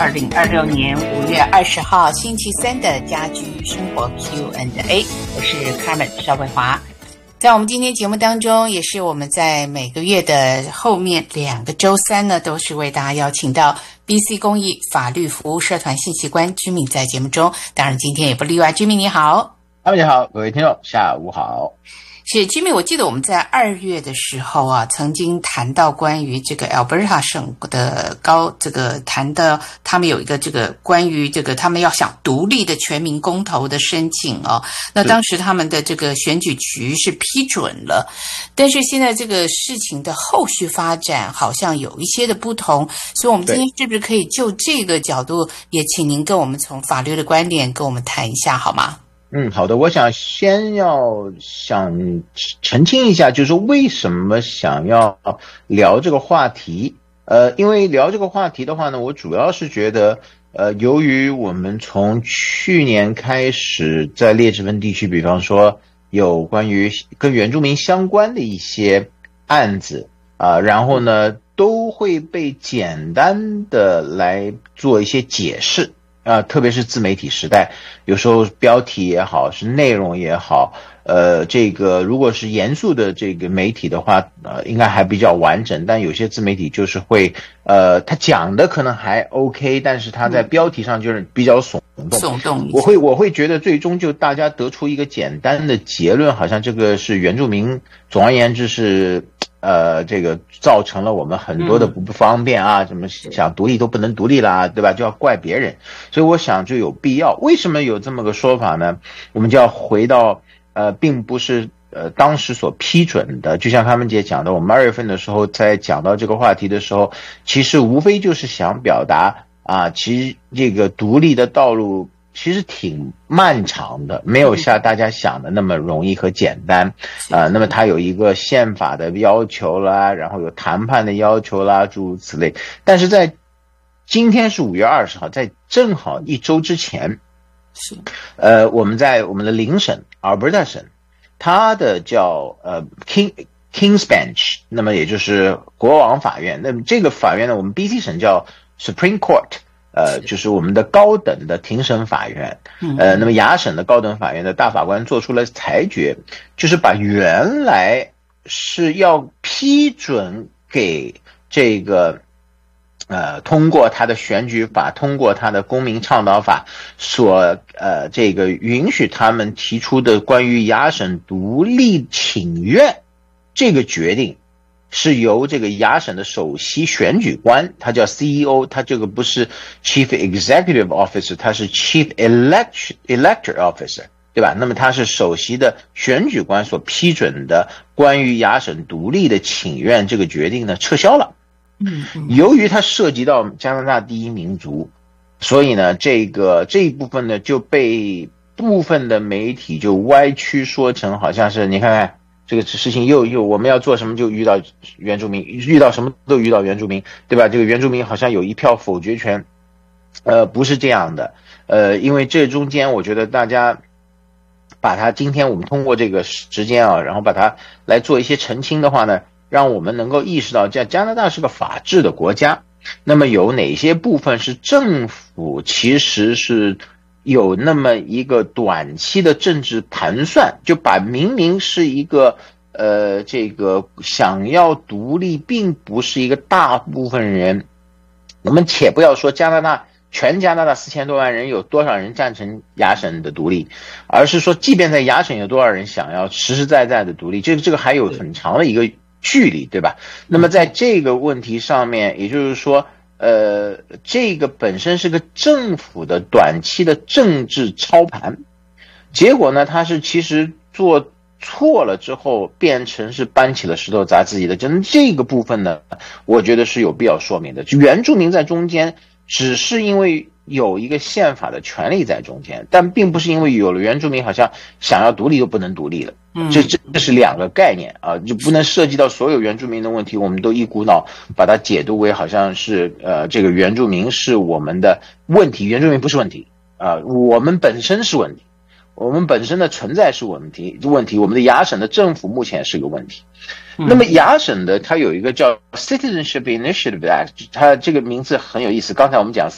2026年5月20号星期三的家居生活 Q&A， 我是 Carmen 邵慧华。在我们今天节目当中，也是我们在每个月的后面2个周三呢，都是为大家邀请到 BC 公益法律服务社团信息官居民在节目中，当然今天也不例外。居民你好。 你好，各位听众下午好。 是居民，我记得我们在2月的时候啊，曾经谈到关于这个 Alberta 省的谈到他们有一个这个关于这个他们要想独立的全民公投的申请哦，那当时他们的这个选举局是批准了，但是现在这个事情的后续发展好像有一些的不同，所以我们今天是不是可以就这个角度，也请您跟我们从法律的观点跟我们谈一下好吗？ 好的，我想澄清一下，就是为什么想要聊这个话题。因为聊这个话题的话呢，我主要是觉得由于我们从去年开始在列治文地区，比方说有关于跟原住民相关的一些案子然后呢都会被简单的来做一些解释特别是自媒体时代，有时候标题也好，是内容也好，这个如果是严肃的这个媒体的话，应该还比较完整，但有些自媒体就是会，他讲的可能还 OK， 但是他在标题上就是比较耸动。我会觉得最终就大家得出一个简单的结论，好像这个是原住民，总而言之是。这个造成了我们很多的不方便怎么想独立都不能独立啦，对吧？就要怪别人，所以我想就有必要。为什么有这么个说法呢？我们就要回到并不是当时所批准的，就像他们姐讲的，我们2月份的时候在讲到这个话题的时候，其实无非就是想表达其实这个独立的道路其实挺漫长的，没有像大家想的那么容易和简单那么它有一个宪法的要求啦，然后有谈判的要求啦，诸如此类。但是在今天是5月20号，在正好1周之前，我们在我们的邻省 Alberta 省，它的叫King's Bench， 那么也就是国王法院。那么这个法院呢，我们 BC 省叫 Supreme Court。就是我们的高等的庭审法院，那么亚省的高等法院的大法官做出了裁决，就是把原来是要批准给这个通过他的选举法，通过他的公民倡导法所这个允许他们提出的关于亚省独立请愿这个决定。是由这个亚省的首席选举官，他叫 CEO， 他这个不是 Chief Executive Officer， 他是 Chief Elector Officer， 对吧？那么他是首席的选举官所批准的关于亚省独立的请愿这个决定呢撤销了。由于它涉及到加拿大第一民族，所以呢这一部分呢就被部分的媒体就歪曲说成好像是你看看。这个事情又我们要做什么就遇到原住民，遇到什么都遇到原住民，对吧？这个原住民好像有一票否决权，不是这样的，因为这中间我觉得大家把它今天我们通过这个时间然后把它来做一些澄清的话呢，让我们能够意识到加拿大是个法治的国家，那么有哪些部分是政府其实是有那么一个短期的政治盘算，就把明明是一个这个想要独立并不是一个大部分人，我们且不要说全加拿大4000多万人有多少人赞成亚省的独立，而是说即便在亚省有多少人想要实实在在的独立，这个还有很长的一个距离，对吧？那么在这个问题上面，也就是说这个本身是个政府的短期的政治操盘，结果呢，它是其实做错了之后，变成是搬起了石头砸自己的。这个部分呢，我觉得是有必要说明的。原住民在中间，只是因为有一个宪法的权利在中间，但并不是因为有了原住民好像想要独立就不能独立了。这是2个概念就不能涉及到所有原住民的问题，我们都一股脑把它解读为好像是这个原住民是我们的问题，原住民不是问题我们本身是问题，我们本身的存在是问题，我们的亚省的政府目前是个问题。那么亚省的它有一个叫 Citizenship Initiative Act， 它这个名字很有意思。刚才我们讲